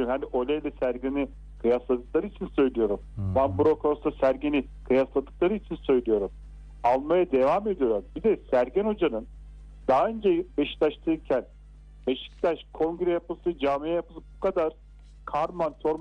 hani Ole ile Sergen'i kıyasladıkları için söylüyorum. Van Bronckhorst'la Sergen'i kıyasladıkları için söylüyorum. Almaya devam ediyorlar. Bir de Sergen Hoca'nın daha önce Beşiktaş'tayken Beşiktaş kongre yapısı, camiye yapısı bu kadar karman çorman